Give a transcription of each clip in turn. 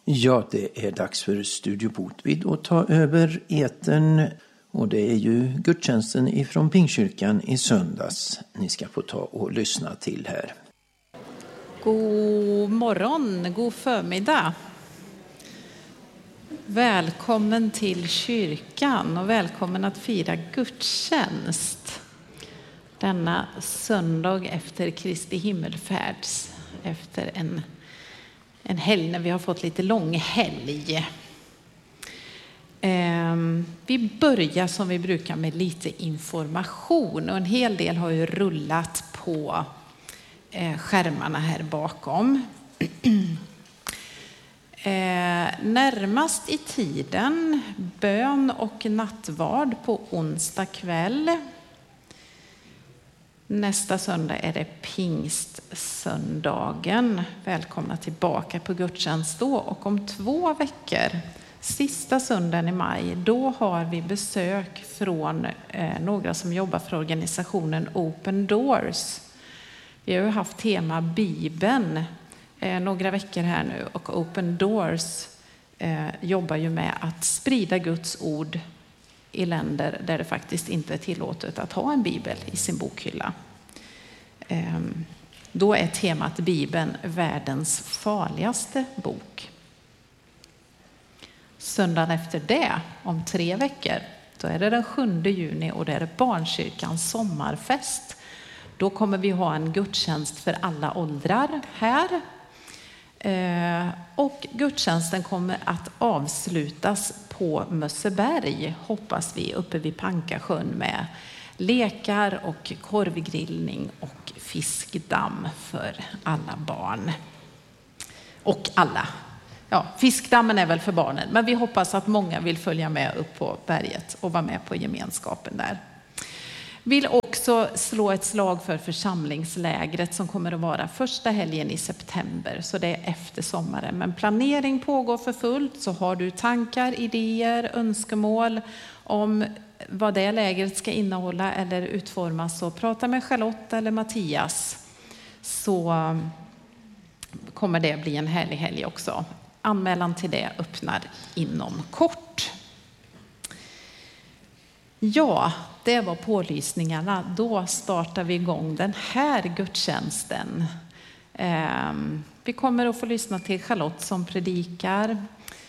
Ja, det är dags för Studio Botvid att ta över etern. Och det är ju gudstjänsten ifrån Pingstkyrkan i söndags ni ska få ta och lyssna till här. God morgon, god förmiddag. Välkommen till kyrkan och välkommen att fira gudstjänst. Denna söndag efter Kristi himmelfärds, efter en helg när vi har fått lite lång helg. Vi börjar som vi brukar med lite information och en hel del har ju rullat på skärmarna här bakom. Närmast i tiden bön och nattvard på onsdag kväll. Nästa söndag är det pingstsöndagen. Välkomna tillbaka på gudstjänst då. Och om 2 veckor, sista söndagen i maj, då har vi besök från några som jobbar för organisationen Open Doors. Vi har ju haft tema Bibeln några veckor här nu och Open Doors jobbar ju med att sprida Guds ord i länder där det faktiskt inte är tillåtet att ha en bibel i sin bokhylla. Då är temat Bibeln världens farligaste bok. Söndagen efter det, om 3 veckor, då är det den 7 juni och det är Barnkyrkans sommarfest. Då kommer vi ha en gudstjänst för alla åldrar här. Och gudstjänsten kommer att avslutas på Mösseberg, hoppas vi, uppe vid Pankasjön med lekar och korvgrillning och fiskdamm för alla barn. Och alla. Ja, fiskdammen är väl för barnen, men vi hoppas att många vill följa med upp på berget och vara med på gemenskapen där. Vill också slå ett slag för församlingslägret som kommer att vara första helgen i september. Så det är efter sommaren. Men planering pågår för fullt. Så har du tankar, idéer, önskemål om vad det lägret ska innehålla eller utformas, så prata med Charlotte eller Mattias. Så kommer det bli en härlig helg också. Anmälan till det öppnar inom kort. Ja, det var pålysningarna. Då startar vi igång den här gudstjänsten. Vi kommer att få lyssna till Charlotte som predikar.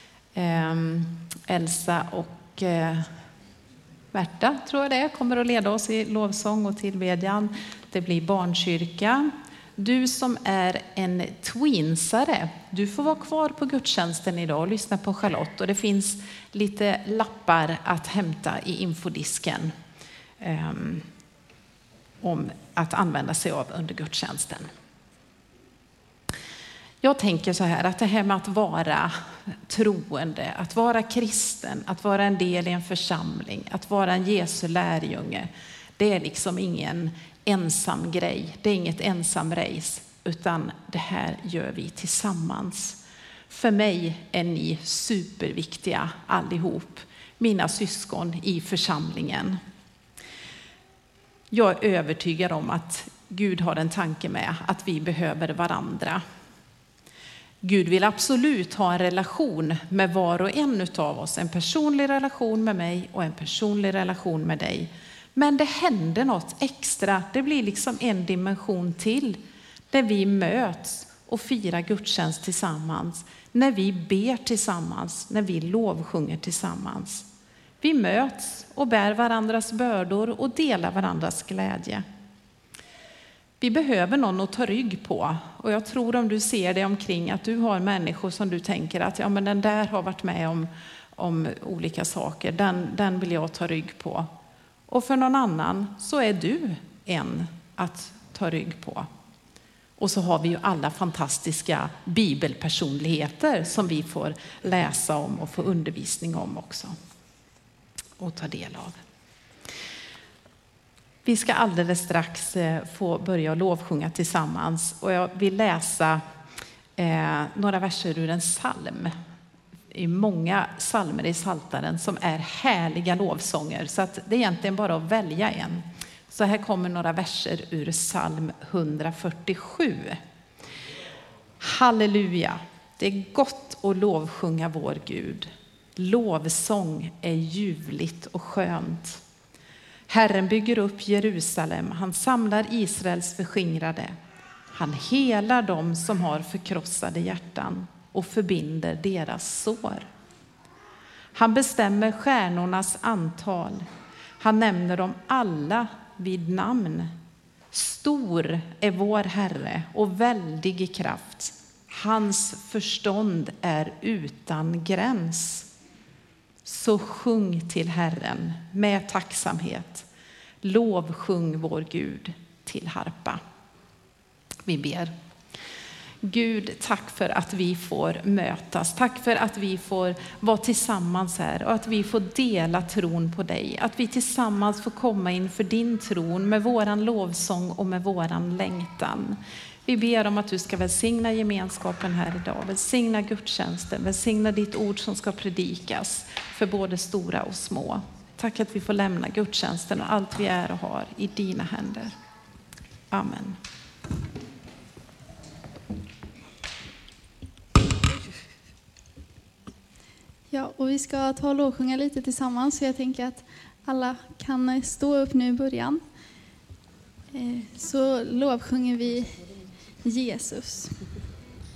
Elsa och Märta, tror jag det, kommer att leda oss i lovsång och tillbedjan. Det blir barnkyrka. Du som är en twinsare, du får vara kvar på gudstjänsten idag och lyssna på Charlotte. Och det finns lite lappar att hämta i infodisken om att använda sig av under gudstjänsten. Jag tänker så här, att det här med att vara troende, att vara kristen, att vara en del i en församling, att vara en Jesu lärjunge, det är liksom ingen ensam grej. Det är inget ensam race, utan det här gör vi tillsammans. För mig är ni superviktiga allihop, mina syskon i församlingen. Jag är övertygad om att Gud har en tanke med att vi behöver varandra. Gud vill absolut ha en relation med var och en utav oss. En personlig relation med mig och en personlig relation med dig. Men det händer något extra. Det blir liksom en dimension till. Där vi möts och firar gudstjänst tillsammans. När vi ber tillsammans. När vi lovsjunger tillsammans. Vi möts och bär varandras bördor och delar varandras glädje. Vi behöver någon att ta rygg på. Och jag tror, om du ser det omkring, att du har människor som du tänker att ja, men den där har varit med om olika saker. Den vill jag ta rygg på. Och för någon annan så är du en att ta rygg på. Och så har vi ju alla fantastiska bibelpersonligheter som vi får läsa om och få undervisning om också. Och ta del av. Vi ska alldeles strax få börja lovsjunga tillsammans. Och jag vill läsa några verser ur en psalm. Det är många psalmer i Psaltaren som är härliga lovsånger. Så att det är egentligen bara att välja en. Så här kommer några verser ur psalm 147. Halleluja! Det är gott att lovsjunga vår Gud. Lovsång är ljuvligt och skönt. Herren bygger upp Jerusalem, han samlar Israels förskingrade. Han helar dem som har förkrossade hjärtan och förbinder deras sår. Han bestämmer stjärnornas antal. Han nämner dem alla vid namn. Stor är vår Herre och väldig i kraft. Hans förstånd är utan gräns. Så sjung till Herren med tacksamhet. Lovsjung vår Gud till harpa. Vi ber. Gud, tack för att vi får mötas. Tack för att vi får vara tillsammans här och att vi får dela tron på dig. Att vi tillsammans får komma inför din tron med våran lovsång och med våran längtan. Vi ber om att du ska välsigna gemenskapen här idag. Välsigna gudstjänsten. Välsigna ditt ord som ska predikas för både stora och små. Tack att vi får lämna gudstjänsten och allt vi är och har i dina händer. Amen. Ja, och vi ska ta och lovsjunga lite tillsammans, så jag tänker att alla kan stå upp nu i början. Så lovsjunger vi Jesus.